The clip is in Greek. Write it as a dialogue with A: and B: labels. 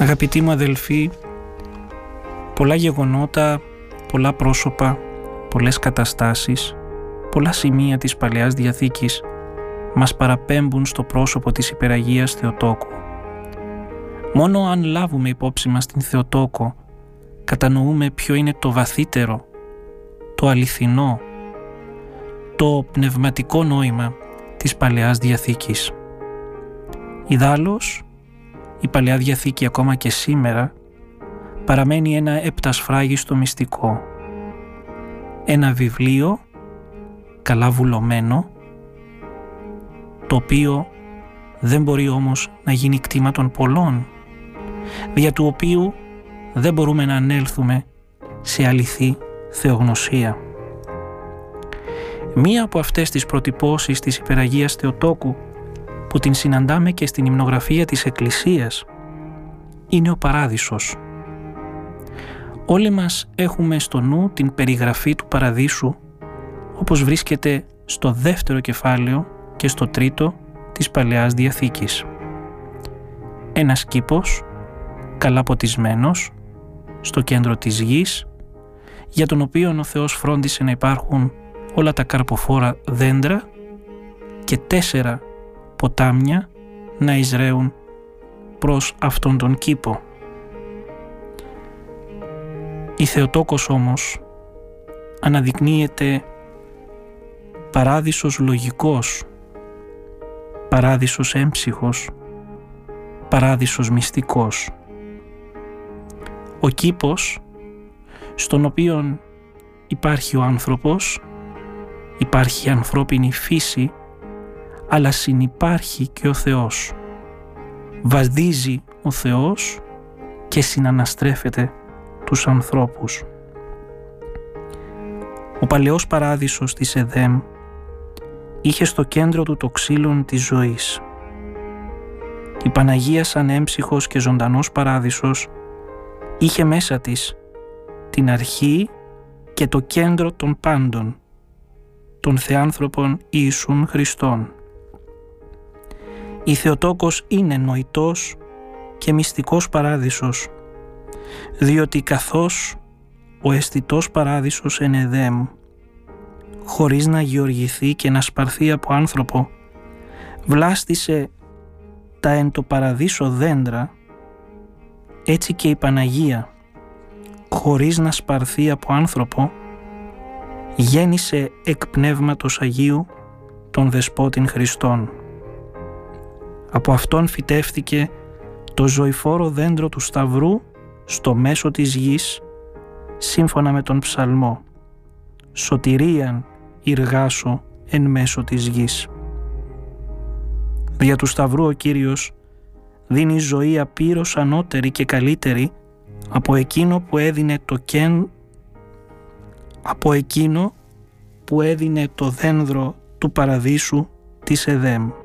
A: Αγαπητοί μου αδελφοί, πολλά γεγονότα, πολλά πρόσωπα, πολλές καταστάσεις, πολλά σημεία της Παλαιάς Διαθήκης μας παραπέμπουν στο πρόσωπο της Υπεραγίας Θεοτόκου. Μόνο αν λάβουμε υπόψη μας την Θεοτόκο, κατανοούμε ποιο είναι το βαθύτερο, το αληθινό, το πνευματικό νόημα της Παλαιάς Διαθήκης. Ιδάλλως, η Παλαιά Διαθήκη ακόμα και σήμερα παραμένει ένα επτασφράγιστο μυστικό. Ένα βιβλίο καλά βουλωμένο, το οποίο δεν μπορεί όμως να γίνει κτήμα των πολλών, δια του οποίου δεν μπορούμε να ανέλθουμε σε αληθή θεογνωσία. Μία από αυτές τις προτυπώσεις της Υπεραγίας Θεοτόκου που την συναντάμε και στην υμνογραφία της Εκκλησίας είναι ο Παράδεισος. Όλοι μας έχουμε στο νου την περιγραφή του Παραδείσου όπως βρίσκεται στο δεύτερο κεφάλαιο και στο τρίτο της Παλαιάς Διαθήκης. Ένας κήπος, καλά ποτισμένος, στο κέντρο της γης, για τον οποίο ο Θεός φρόντισε να υπάρχουν όλα τα καρποφόρα δέντρα και 4 ποτάμια να εισραίουν προς αυτόν τον κήπο. Η Θεοτόκος όμως αναδεικνύεται παράδεισος λογικός, παράδεισος έμψυχος, παράδεισος μυστικός. Ο κήπος στον οποίον υπάρχει ο άνθρωπος, υπάρχει η ανθρώπινη φύση, αλλά συνυπάρχει και ο Θεός. Βαδίζει ο Θεός και συναναστρέφεται τους ανθρώπους. Ο παλαιός παράδεισος της Εδέμ είχε στο κέντρο του το ξύλον της ζωής. Η Παναγία σαν έμψυχος και ζωντανός παράδεισος είχε μέσα της την αρχή και το κέντρο των πάντων, των Θεάνθρωπων Ιησούν Χριστών. Η Θεοτόκος είναι νοητός και μυστικός παράδεισος, διότι καθώς ο αισθητός παράδεισος εν Εδέμ, χωρίς να γεωργηθεί και να σπαρθεί από άνθρωπο, βλάστησε τα εν το παραδείσο δέντρα, έτσι και η Παναγία, χωρίς να σπαρθεί από άνθρωπο, γέννησε εκ Πνεύματος Αγίου τον Δεσπότην Χριστόν. Από αυτόν φυτεύτηκε το ζωηφόρο δέντρο του Σταυρού στο μέσο της γης, σύμφωνα με τον Ψαλμό «Σωτηρίαν ηργάσω εν μέσω της γης». Δια του Σταυρού ο Κύριος δίνει ζωή απείρως ανώτερη και καλύτερη από εκείνο που έδινε το δένδρο του Παραδείσου της Εδέμ.